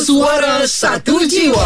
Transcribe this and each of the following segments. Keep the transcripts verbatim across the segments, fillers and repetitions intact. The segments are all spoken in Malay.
suara satu jiwa.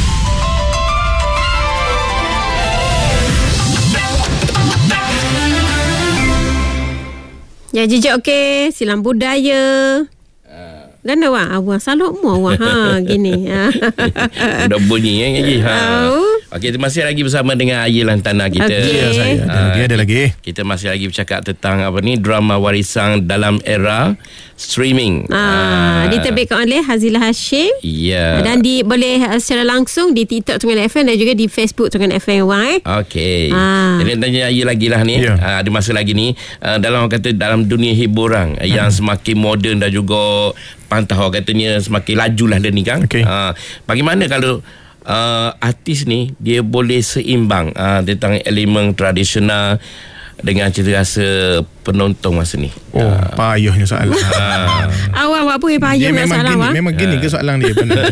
Ya jejak okey, silam budaya. Kan awak, awak salut mu awak ha gini. Dah bunyi ya Haji. Ha. Okey, masih lagi bersama dengan Ayi Lantana kita. Okay. Ya, saya ada Ha, lagi, ada lagi. Kita masih lagi bercakap tentang apa ni, drama warisan dalam era streaming. Ah, diterbitkan oleh Hazilah Hashim. Ya. Dan di boleh uh, secara langsung di TikTok Tengah F M dan juga di Facebook Tengah F M eh. Okey. Ah. Jadi tanya Ayi lagi lah ni. Ya. Ha, ada masa lagi ni uh, dalam orang kata dalam dunia hiburan hmm. yang semakin moden dan juga pantah orang katanya semakin laju lah dia ni kan. Okey. Ha, bagaimana kalau uh, artis ni dia boleh seimbang uh, tentang elemen tradisional dengan cita rasa penonton masa ni? Oh, uh. payahnya soalan. Awak awak pun payah Dia nak memang salah gini, awak. memang gini ke soalan dia benar.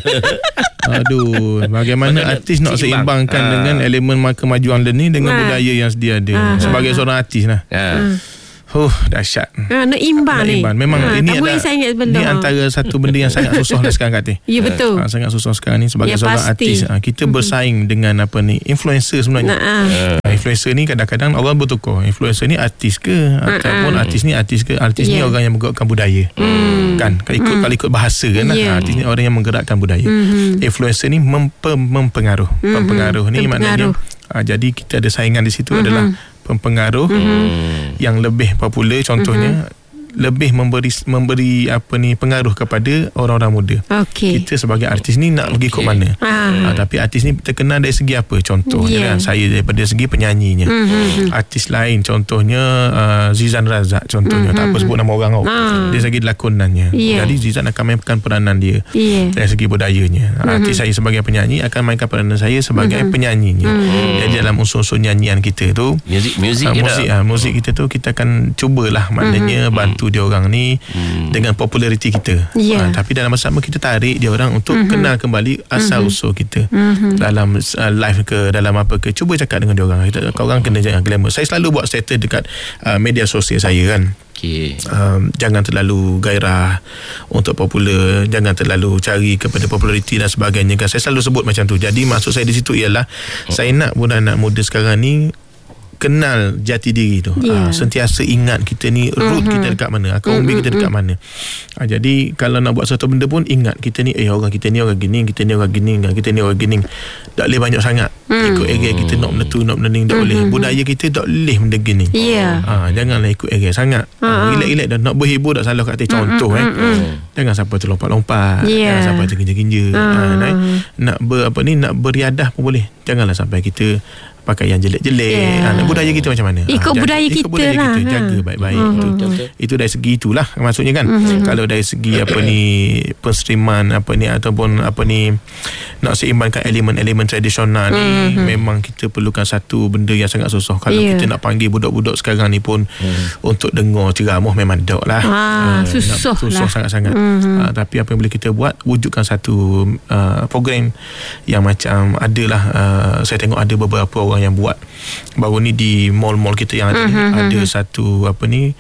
Aduh, bagaimana Bagaimana artis nak seimbang? seimbangkan Ah. dengan elemen kemajuan ni dengan Ah. budaya yang sedia ada. Ah. Sebagai seorang artis lah. Ha. Huh, dahsyat. Ha, nak imbang Nak ni. imbang. Memang ha, ini tak boleh adalah saya ingat sebelum. ini antara satu benda yang sangat susah lah sekarang Kak Teh. Ya betul. Ha, sangat susah sekarang ni sebagai Ya, seorang pasti. artis. Ha, kita bersaing dengan apa ni, influencer sebenarnya. Nah, ah. Ha, influencer ni kadang-kadang orang bertukar. Influencer ni artis ke ataupun artis ni artis ke? Artis ni Yeah. orang yang menggerakkan budaya. Hmm. Kan? Kalau ikut kalau ikut bahasa kan. Yeah. Ha, artis ni orang yang menggerakkan budaya. Mhm. Influencer ni mempe, mempengaruh. Mhm. Pempengaruh ni Pempengaruh. maknanya ha, jadi kita ada saingan di situ Mhm. adalah pempengaruh Hmm. yang lebih popular, contohnya lebih memberi memberi apa ni pengaruh kepada orang-orang muda. Okey. Kita sebagai artis ni nak pergi ikut mana? Ah. Ha, tapi artis ni terkenal dari segi apa? Contohnya Yeah. kan, saya daripada segi penyanyinya. Mhm. Artis lain contohnya uh, Zizan Razak contohnya, tak apa sebut nama orang tau. Ah. Dari segi lakonannya. Yeah. Jadi Zizan akan mainkan peranan dia Ya. dari segi budayanya. Artis saya sebagai penyanyi akan mainkan peranan saya sebagai penyanyinya. Jadi dalam unsur-unsur nyanyian kita tu, Muzik muzik uh, je muzik dah. uh, muzik kita tu kita akan cubalah maknanya bantu dia orang ni Hmm. dengan populariti kita. Ya. Uh, tapi dalam masa sama kita tarik dia orang untuk kenal kembali asal usul kita. Dalam uh, live ke dalam apa ke, cuba cakap dengan dia orang. Kita kau orang kena jangan glamour. Saya selalu buat status dekat uh, media sosial saya kan. Okey. Um, jangan terlalu gairah untuk popular, jangan terlalu cari kepada populariti dan sebagainya kan. Saya selalu sebut macam tu. Jadi maksud saya di situ ialah oh. saya nak budak-budak muda sekarang ni kenal jati diri tu. Yeah. Ha, sentiasa ingat kita ni root mm-hmm. kita dekat mana, akar umbi mm-hmm. kita dekat mana. Ha, jadi kalau nak buat satu benda pun ingat kita ni eh orang kita ni orang gini, kita ni orang gini, kita ni orang gini. Tak boleh banyak sangat. Mm. Ikut area kita nak benda tu, nak benda ni tak mm-hmm. boleh. Budaya kita tak boleh benda gini. Ya. Ha, janganlah ikut area sangat. Ha, Ha. relax-relax dah nak berhibur tak salah kat atas contoh eh. Jangan sampai terlompat-lompat, Yeah. jangan sampai terginja-ginja. Ha. Ha, nak, nak ber apa ni nak beriadah pun boleh. Janganlah sampai kita pakai yang jelek-jelek. Yeah. Ha, budaya kita macam mana? Ikut Ha, jaga- budaya ikut kita budaya lah, kita. ha. Jaga baik-baik. Uh-huh. Itu, Betul. itu dari segi itulah maksudnya kan. Uh-huh. Kalau dari segi apa ni penstriman apa ni ataupun apa ni nak seimbangkan elemen-elemen tradisional ni, Uh-huh. memang kita perlukan satu benda yang sangat susah. Kalau Yeah. kita nak panggil budak-budak sekarang ni pun untuk dengar ceramah memang tak lah. Ah, Ah, susah nak- susah lah. sangat-sangat. Mhm. Ah, tapi apa yang boleh kita buat, wujudkan satu uh, program yang macam adalah uh, saya tengok ada beberapa orang yang buat baru ni di mall-mall kita yang ada Mhm, ni, ada satu apa ni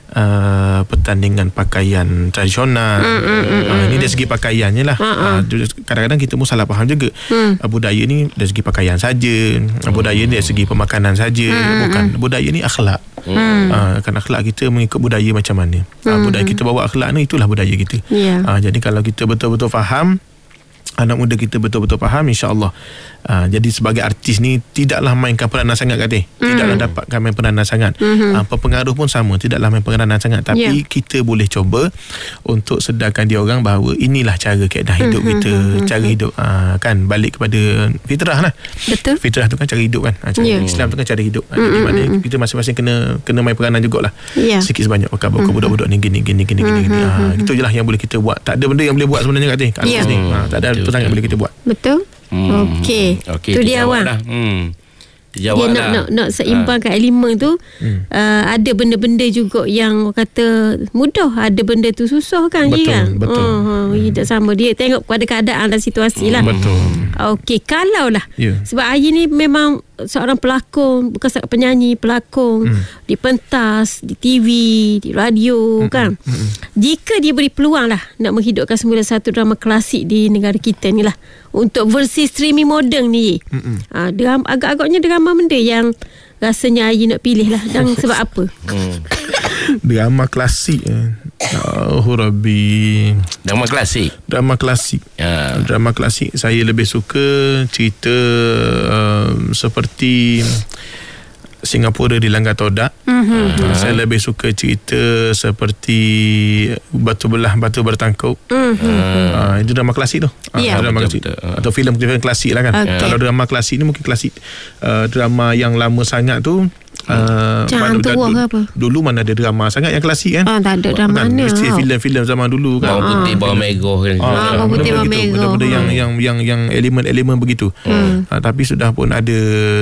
uh, pertandingan pakaian tradisional. Uh, ini dari segi pakaiannya lah. Uh, kadang-kadang kita pun salah faham juga. Uh, budaya ni dari segi pakaian saja, uh, budaya ni dari segi pemakanan saja, bukan. Budaya ni akhlak. Uh, kan akhlak kita mengikut budaya macam mana. Uh, budaya kita bawa akhlak ni, itulah budaya kita. Ya. Uh, jadi kalau kita betul-betul faham, anak muda kita betul-betul faham, insya-Allah. Uh, jadi sebagai artis ni tidaklah mainkan peranan sangat kat dia. Tidaklah Mm. dapatkan main peranan sangat. Mm-hmm. Uh, pengaruh pun sama, tidaklah main peranan sangat, tapi Yeah. kita boleh cuba untuk sedarkan dia orang bahawa inilah cara kaedah hidup Mm-hmm. kita, cara hidup uh, kan balik kepada fitrah lah. Betul. Fitrah tu kan cara hidup kan. Uh, cara Yeah. Islam tu kan cara hidup. Uh, jadi maknanya kita masing-masing kena kena main peranan jugalah. Ya. Sikit sebanyak pakai mm-hmm. budak-budak ni gini gini gini gini. gini. Uh, itu je lah yang boleh kita buat. Tak ada benda yang boleh buat sebenarnya kat ni. Kat Yeah. ni. Uh, tak ada Betul, perangai betul. boleh kita buat. Betul. Hmm. Okey. Okey, Tu dia terjawab awak. dah. Hmm. Dia Terjawab nak, dah. nak nak seimbangkan elemen tu. Hmm. Uh, ada benda-benda juga yang orang kata mudah, ada benda tu susah kan. Betul, ya kan? betul. Oh, hmm. tak sama, dia tengok pada keadaan dan situasi lah. Betul. Okey, kalau lah Ya. sebab Ayi ni memang seorang pelakon, bukan seorang penyanyi, pelakon hmm. di pentas, di T V, di radio, hmm. kan. Hmm. Jika dia beri peluang lah nak menghidupkan semula satu drama klasik di negara kita ni lah, untuk versi streaming moden ni, hmm. ha, drama, agak-agaknya drama benda yang rasanya Ayi nak pilih lah. Dan sebab apa? Hmm. Drama klasik eh. Oh Rabbi. Drama klasik. Drama klasik. Ya. Drama klasik saya lebih suka cerita uh, seperti Singapura dilanggar Todak. Mm-hmm. Uh, saya lebih suka cerita seperti Batu Belah Batu Bertangkup. Mm-hmm. Uh, itu drama klasik tu. Yeah. Uh, drama klasik. Atau filem filem klasik lah kan. Okay. Kalau drama klasik ni mungkin klasik uh, drama yang lama sangat tu. Uh, Jangan tua ke apa? Dulu mana ada drama sangat yang klasik kan? Oh, tak ada drama kan? mana. Mesti filem-filem zaman dulu kan. Bawang putih, bawang merah kan. Ah, bawang putih, bawang merah. Benda-benda yang yang yang yang elemen-elemen begitu. Hmm. Uh, tapi sudah pun ada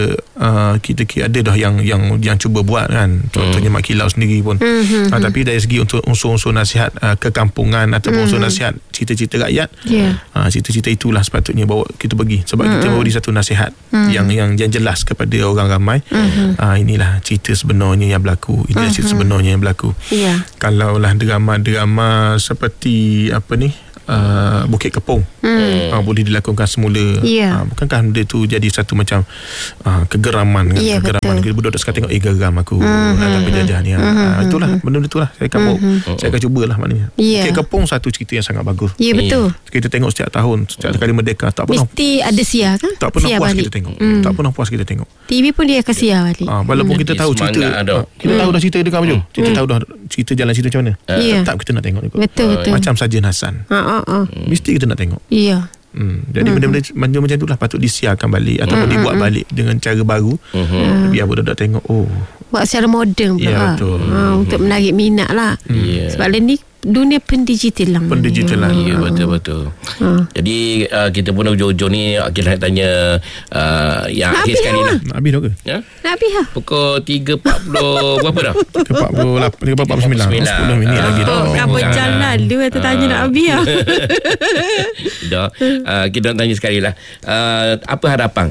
uh, kita ada dah yang yang yang cuba buat kan. Contohnya hmm. Mak Kilau sendiri pun. Hmm. Uh, tapi dari segi untuk unsur-unsur nasihat uh, kekampungan ataupun hmm. unsur nasihat cerita-cerita rakyat. Yeah. Uh, cerita-cerita itulah sepatutnya bawa kita pergi sebab hmm. kita beri satu nasihat hmm. yang yang yang jelas kepada orang ramai. Hmm. Uh, inilah cerita sebenar yang berlaku. Ini uh-huh. cerita sebenarnya yang berlaku. Yeah. Kalaulah drama-drama seperti apa ni uh, Bukit Kepong mm. uh, boleh dilakukan semula. Yeah. Uh, bukankah benda tu jadi satu macam uh, kegeraman kan? Yeah, kegeraman. Budak-budak sekarang tengok eh geram aku mm-hmm. nak penjajah ni. Mm-hmm. Uh, itulah benda itulah saya akan mm-hmm. saya akan cubalah maknanya. Yeah. Bukit Kepong satu cerita yang sangat bagus. Ya yeah, betul. Kita tengok setiap tahun setiap kali merdeka tak pernah mesti ada siar kan? Tak pernah siar puas balik. Kita tengok. Mm. Tak pernah puas kita tengok. T V pun dia akan siar balik. Uh, walaupun mm. kita tahu cerita uh, kita tahu dah cerita dekat baju. Hmm. Kita tahu dah cerita jalan cerita macam mana. Yeah. Tetap kita nak tengok juga. Betul, betul. Macam Sarjan Hassan. Ha ah, ah. Mesti kita nak tengok. Ya. Yeah. Hmm. Jadi hmm. benda-benda macam macam itulah patut disiarkan balik ataupun hmm. dibuat balik dengan cara baru. Hmm. Biar budak-budak tengok oh. Buat secara moden pula. Ya, betul. Ha, untuk menarik minat lah. Hmm. Yeah. Sebab lain ni dunia pendigitalan. Pendigitalan. Ya, betul-betul. Ha. Jadi uh, kita pun ujung-ujung ni kita nak tanya uh, yang nak akhir sekali lah. Nak habis dah ke? Ya? Nak habis lah. Pukul tiga empat puluh berapa dah? tiga empat puluh lapan, tiga empat puluh sembilan sepuluh minit uh, lagi dah. Oh, berapa jalan dia kata uh, tanya nak habis lah. Dah. Uh, kita nak tanya sekali lah. Uh, apa harapan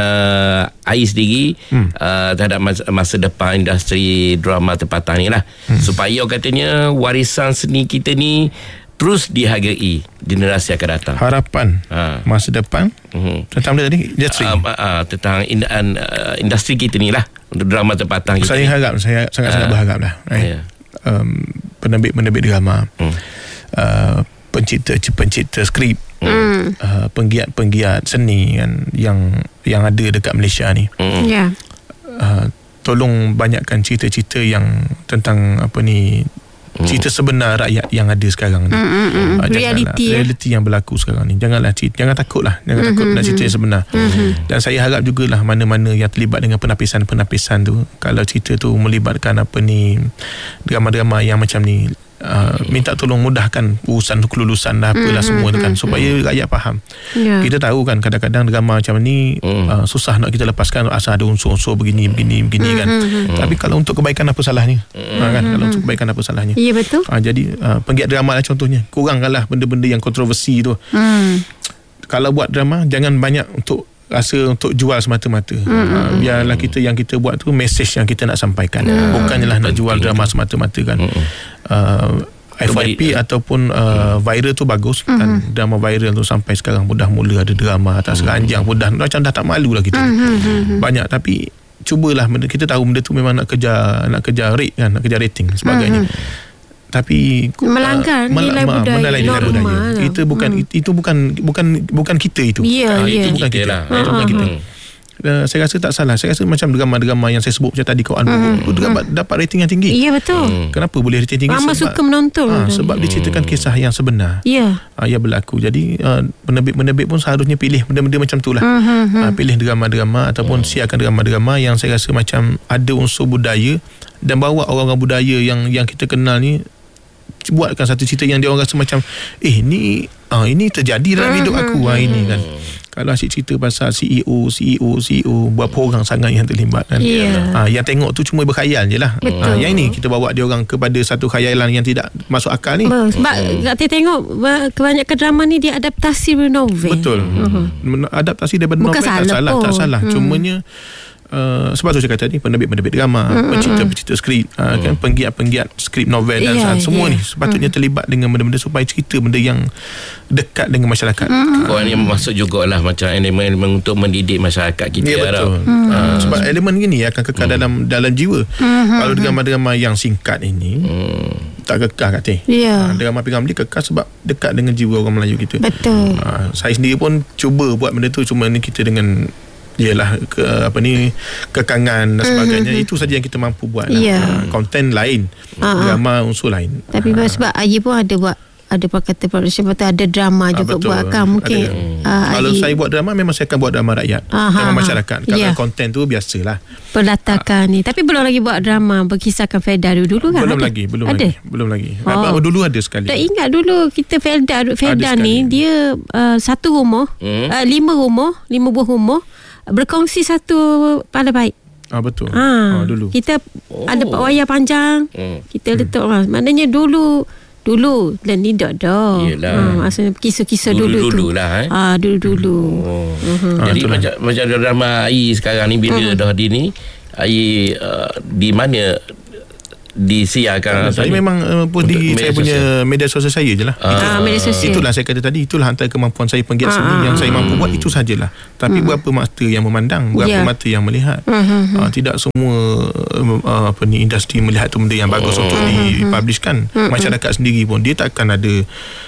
uh, Ayi sendiri hmm. uh, terhadap masa, masa depan industri drama tempatan ni lah. Hmm. Supaya katanya warisan seni kita ni terus dihargai generasi akan datang. Harapan ha. masa depan uh-huh. tentang benda tadi industri uh, uh, tentang in, uh, industri kita ni lah untuk drama tempatan kita. Saya ni. harap saya sangat-sangat uh, berharap lah right? yeah. um, penerbit-penerbit drama hmm. uh, pencipta-pencipta skrip hmm. uh, penggiat-penggiat seni kan, yang yang ada dekat Malaysia ni hmm. yeah. uh, tolong banyakkan cerita-cerita yang tentang apa ni cerita sebenar rakyat yang ada sekarang ni. Mm, mm, mm. Uh, reality reality ya? yang berlaku sekarang ni. Janganlah cerita, jangan takutlah, jangan mm-hmm. takut nak cerita yang sebenar. Mm-hmm. Dan saya harap jugalah mana-mana yang terlibat dengan penapisan-penapisan tu, kalau cerita tu melibatkan apa ni drama-drama yang macam ni, uh, minta tolong mudahkan urusan kelulusan dah apalah mm-hmm. semua tu kan, supaya rakyat faham. Yeah. Kita tahu kan kadang-kadang drama macam ni mm. uh, susah nak kita lepaskan asal ada unsur-unsur begini begini begini mm-hmm. kan. Mm-hmm. Tapi kalau untuk kebaikan apa salahnya? Mm-hmm. Ha, kan kalau untuk kebaikan apa salahnya? Ya betul. Ha, jadi uh, penggiat drama lah contohnya, kurangkanlah benda-benda yang kontroversi tu. Hmm. Kalau buat drama jangan banyak untuk rasa untuk jual semata-mata. Hmm. Ha, biarlah kita yang kita buat tu message yang kita nak sampaikan. Hmm. Bukanlah nak jual drama semata-mata kan. Hmm. Uh, F Y P Kembali. ataupun uh, viral tu bagus hmm. kan. Drama viral tu sampai sekarang pun dah mula ada drama atas hmm. ranjang pun dah macam dah tak malu lah kita. Hmm. Banyak tapi cubalah benda, kita tahu benda tu memang nak kejar nak kejar rate kan, nak kejar rating sebagainya. Hmm. Tapi melanggar uh, nilai ma- budaya, nilai nilai budaya. Lah. Itu bukan hmm. itu bukan bukan bukan kita itu. Yeah, uh, yeah. Itu bukan kita. Lah. Itu bukan kita. Uh, saya rasa tak salah. Saya rasa macam drama-drama yang saya sebut macam tadi kau anu hmm. itu dapat dapat rating yang tinggi. Ya yeah, betul. Hmm. Kenapa boleh rating tinggi? Ramai suka menonton. Uh, sebab hmm. diceritakan kisah yang sebenar. Ya. Yeah. Uh, yang berlaku. Jadi uh, penerbit-penerbit pun seharusnya pilih benda-benda macam itulah. Hmm, hmm. Uh, pilih drama-drama ataupun hmm. siarkan drama-drama yang saya rasa macam ada unsur budaya dan bawa orang-orang budaya yang yang kita kenal ni, buatkan satu cerita yang dia orang rasa macam eh ni ah ini terjadi dalam hidup aku ah ini kan. Kalau asyik cerita pasal C E O C E O C E O berapa orang sangat yang terlibat kan. Yeah. Ah yang tengok tu cuma berkhayal je lah. Ah yang ini kita bawa dia orang kepada satu khayalan yang tidak masuk akal ni. Sebab hmm. kita tengok kebanyakan drama ni dia adaptasi dari novel. Betul. Uh-huh. Adaptasi daripada Bukan novel tak salah, pun. tak salah. Hmm. Cumanya Uh, sebab tu saya kata ni penerbit-penerbit drama, mm-hmm. pencipta-pencipta skrip, uh, mm. kan penggiat-penggiat skrip novel dan yeah, semua yeah. ni sepatutnya mm. terlibat dengan benda-benda supaya cerita benda yang dekat dengan masyarakat. Mm. Oh, ini masuk jugalah macam elemen-elemen untuk mendidik masyarakat kita. Ya, betul. Mm. Uh, sebab elemen gini akan kekal mm. dalam dalam jiwa. Mm-hmm. Kalau drama-drama yang singkat ini mm. tak kekal kat teh. Yeah. Uh, drama P. kekal sebab dekat dengan jiwa orang Melayu kita. Betul. Uh, saya sendiri pun cuba buat benda tu, cuma ni kita dengan ialah ke, apa ni kekangan dan sebagainya, mm-hmm. itu saja yang kita mampu buat. Yeah. Uh, konten lain, uh-huh. drama unsur lain. Tapi uh. sebab Ayi pun ada buat, ada kata production, betul ada drama juga betul. buat kan mungkin. Uh, Kalau Ayi, saya buat drama memang saya akan buat drama rakyat, aha, drama masyarakat. Kalau yeah. konten tu biasalah. Pelatakan uh. ni. Tapi belum lagi buat drama berkisahkan Felda dulu kan? Belum ada? lagi, belum ada? lagi, belum lagi. Oh. Apa dulu ada sekali. Tak ingat dulu kita Felda, Felda ni dia uh, satu rumah, hmm? uh, lima rumah, lima buah rumah berkongsi satu pahala baik. Ah betul. Ha, ah, dulu. Kita oh. ada wayar panjang. Hmm. Kita letak hmm. maknanya dulu dulu dan ni dak dah. Ha, maksudnya kisah-kisah dulu, dulu tu. Lah, eh. Ah dulu-dulu. Oh. Uh-huh. Jadi ah, macam macam drama Ayi sekarang ni bila uh-huh. dah di ni Ayi uh, di mana disiarkan. Saya memang uh, pun di saya punya sosial. media sosial saya je lah. Ah, Itu, media sosial. Itulah saya kata tadi, itulah antara kemampuan saya penggiat ah, seni ah, yang saya mampu buat, itu sajalah. Tapi hmm. berapa mata yang memandang, berapa yeah. mata yang melihat. Hmm. Uh, tidak semua uh, apa ni industri melihat tu benda yang bagus hmm. untuk dipublishkan. Hmm. Masyarakat sendiri pun dia takkan ada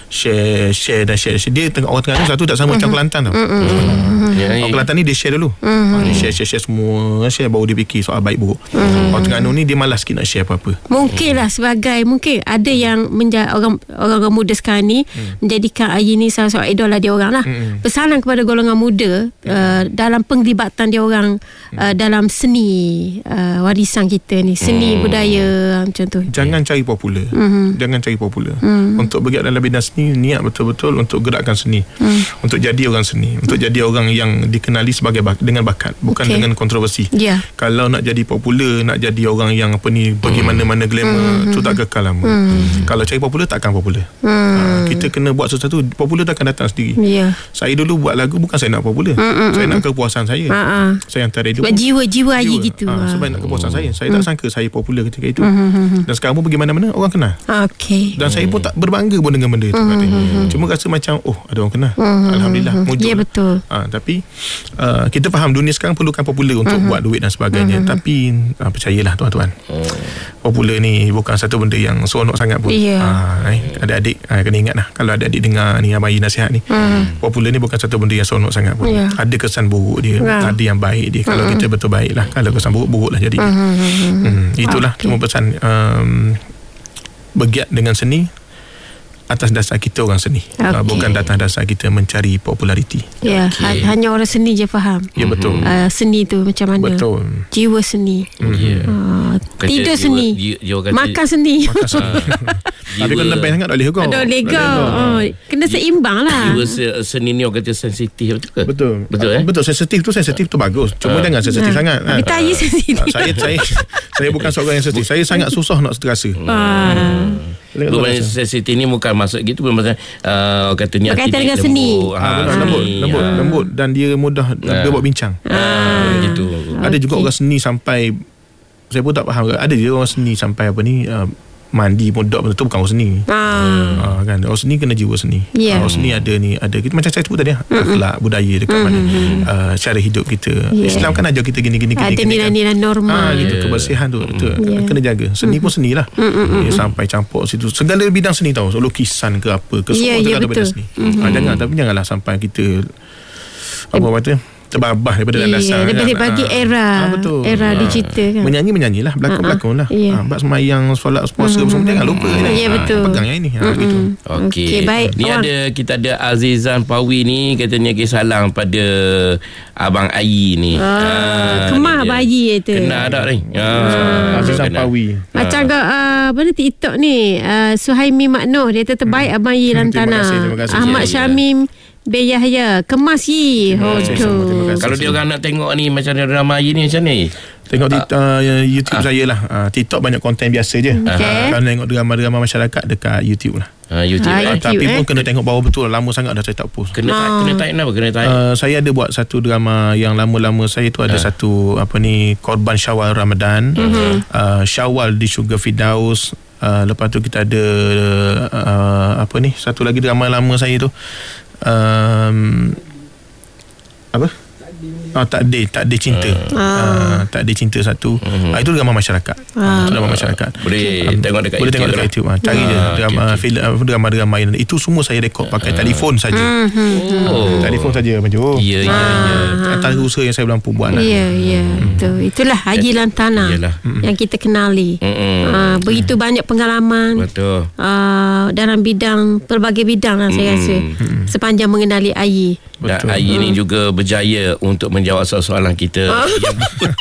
share share dan share. Dia tengok orang Terengganu satu tak sama hmm. macam Kelantan tau. Hmm. Hmm. Yeah, orang Kelantan ni dia share dulu. Hmm. Uh, dia share share share semua, share baru dia fikir soal baik buruk. Hmm. Orang Terengganu ni dia malas sikit nak share apa-apa. Mungkinlah sebagai mungkin ada yang menja- orang orang muda sekarang ni hmm. menjadikan Ayi ni salah seorang idola dia orang lah. Hmm. Pesanan kepada golongan muda hmm. uh, dalam penglibatan dia orang hmm. uh, dalam seni uh, warisan kita ni, seni hmm. budaya macam tu. Jangan cari popular. Hmm. Jangan cari popular. Hmm. Untuk bergerak dalam bidang seni, niat betul-betul untuk gerakkan seni. Hmm. Untuk jadi orang seni, untuk hmm. jadi orang yang dikenali sebagai bak- dengan bakat, bukan okay. dengan kontroversi. Yeah. Kalau nak jadi popular, nak jadi orang yang apa ni pergi hmm. mana-mana glamour, hmm. tu tak kekal lama. Hmm. Kalau cari popular takkan popular. Hmm. Ha, kita kena buat sesuatu, popular takkan datang sendiri. Yeah. Saya dulu buat lagu bukan saya nak popular. Hmm. Saya nak kepuasan saya. Hmm. Saya hantar radio. Sebab jiwa-jiwa Ayi gitu. Ha, sebab nak kepuasan hmm. saya. Saya hmm. tak sangka saya popular ketika itu. Hmm. Dan sekarang pun pergi mana-mana orang kenal. Okay. Dan hmm. saya pun tak berbangga pun dengan benda itu. Hmm. Cuma rasa macam oh ada orang kenal. Hmm. Alhamdulillah. Mujur. Ya betul. Ha, tapi uh, kita faham dunia sekarang perlukan popular untuk hmm. buat duit dan sebagainya. Hmm. Tapi uh, percayalah tuan-tuan. Hmm. Popular ni bukan satu benda yang seronok sangat pun. Yeah. Ha, eh, adik-adik ha, kena ingat lah. Kalau adik-adik dengar ni Abang Ayi nasihat ni, hmm. popular ni bukan satu benda yang seronok sangat pun. Yeah. Ada kesan buruk dia, yeah. ada yang baik dia. Kalau hmm. kita betul baik lah. Kalau kesan buruk, buruk lah jadi. Hmm. Hmm. Itulah okay. cuma pesan um, bergiat dengan seni atas dasar kita orang seni, okay. uh, bukan atas dasar kita mencari populariti. Ya, okay. ha- hanya orang seni je faham. Ya betul. Uh, seni tu macam mana? Betul. Jiwa seni. Mm-hmm. Yeah. Uh, tidur jiwa, seni. Jiwa, jiwa kata, makan seni. Makan seni. Tapi kalau lebih sangat tak boleh kau. Tak boleh kau. Oh, kena seimbang lah. Jiwa seni ni orang kata sensitif betul ke? Betul. Betul eh? Betul, sensitif tu sensitif tu bagus. Cuma uh. jangan sensitif uh. sangat. Tapi uh. tak sensitif. Uh, saya saya saya bukan seorang yang sensitif. Saya sangat susah nak terasa. Uh. Bukan sensitif ni bukan maksud gitu, bukan maksud uh, katanya berkaitan dengan seni. Ha, ha, lembut, lembut, ha. lembut dan dia mudah ha. dia buat bincang. Ha. Ha. Gitu. Ada okay. juga orang seni sampai saya pun tak faham. Ada je orang seni sampai apa ni uh, mandi pun tak betul, bukan orang seni. Ah. Ha, kan orang seni kena jiwa seni. Yeah. Ha, orang seni ada ni ada kita macam saya sebut tadi mm-hmm. akhlak budaya dekat mm-hmm. mana uh, cara hidup kita. Yeah. Islam kan ajar kita gini gini gini. Ada nilai-nilai kan. normal. Ha, gitu yeah. kebersihan tu betul. Yeah. Kena jaga. Seni mm-hmm. pun seni lah. Mm-hmm. Ya, sampai campur situ. Segala bidang seni tahu. So, lukisan ke apa ke semua yeah, yeah, ada bidang seni. Mm-hmm. Ha, jangan tapi janganlah sampai kita apa kata terbabah daripada dalam dasar. Iya, kan? Bagi era ha, era ha. digital kan. Menyanyi-menyanyilah, berlakon-berlakon lah. Ha, bab semayang, solat, puasa mm-hmm. semua jangan lupa. Ya, ya betul. Pegang yang ini. Ha, mm-hmm. gitu. Okey. Okay, baik. Ni Awang. ada kita ada Azizan Pawi ni katanya kisah salam pada Abang Ayi ni. Ah, ha, kemah Abang Ayi itu. Kena tak ni? Ha, Azizan Pawi. Macam ke uh, apa TikTok ni, uh, Suhaimi Maknoh dia terbaik hmm. Abang Ayi Lantana. Terima kasih, terima kasih. Ahmad Syamim Be Yahya kemas ye. Oh, kalau dia orang nak tengok ni macam drama Ayi ni macam ni. Tengok uh, uh, YouTube uh, saya lah. uh, TikTok banyak konten biasa je. Okay. Kalau tengok drama-drama masyarakat dekat YouTube lah. Ha, YouTube, Ah, eh. YouTube, Tapi eh. pun kena tengok bawah betul. Lama sangat dah saya tak post. Kena type, Ah. kena type apa? Kena type. Uh, saya ada buat satu drama yang lama-lama saya tu ada Ah. satu apa ni, Korban Syawal Ramadan, uh, Syawal di Syurga Firdaus. Uh, lepas tu kita ada uh, apa ni, satu lagi drama lama saya tu, um, apa? Oh, takdir, takdir cinta. Ah. Uh, takdir cinta satu. Mhm. Uh, itu drama masyarakat. Ah. Drama masyarakat. Boleh Um, tengok dekat boleh YouTube tengok dekat lah. YouTube. Ha. Cari Ah, je drama, okey, okey. filem, drama-drama yang itu semua saya rekod pakai telefon saja. Oh. Telefon saja Maju. Ya, ya, ya. Antara usaha yang saya mampu buat lah. Ya, ya. Betul. Itulah Haji Lantana Yalah. yang kita kenali. Mm-mm. Ah, begitu banyak pengalaman Betul. ah, dalam bidang, pelbagai bidang lah saya rasa. Sepanjang mengenali Ayi. Dan Betul. Ayi ni juga berjaya untuk menjawab soalan-soalan kita. Yang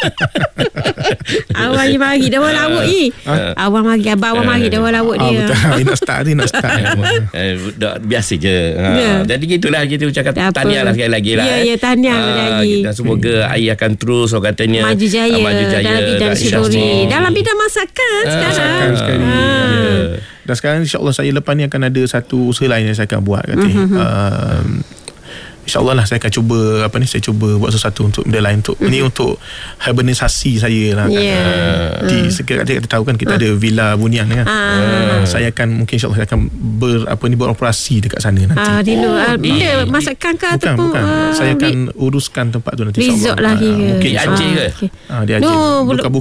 Awal ni mari dah awal lawak ni. Awal mari, abang awal mari dah awal lawak Ah, dia. betul. Ini nak start ni nak start. Eh, dah, biasa je. Ha. Ya. Jadi gitulah kita ucapkan Tak apa. tahniah lah sekali lagi lah. Ya, eh. ya, tahniah sekali Ah, lagi. Dan semoga Ayi akan terus orang katanya Maju jaya, ah, maju jaya dalam bidang kat syukuri. industri. Dalam bidang masakan sekarang. Masakan sekali. Ah. Ya. Dan sekarang insyaAllah saya lepas ni akan ada satu usaha lain yang saya akan buat kata. Mhm. Um, InsyaAllah lah saya akan cuba apa ni, saya cuba buat sesuatu untuk benda lain untuk ni untuk urbanisasi saya lah kan. Ya. Di sekitar kita tahu kan kita ada Villa Bunian kan. Ah. Saya akan mungkin insyaAllah saya akan ber apa ni beroperasi dekat sana nanti. Ah, di luar. Bila di- masakan ke Bukan, ataupun bukan. ah, Saya akan di- uruskan tempat tu nanti resort insyaAllah. lah Ah, kira. mungkin Di Aceh ke? Okay. Ah, di Aceh. No, bukan, belum-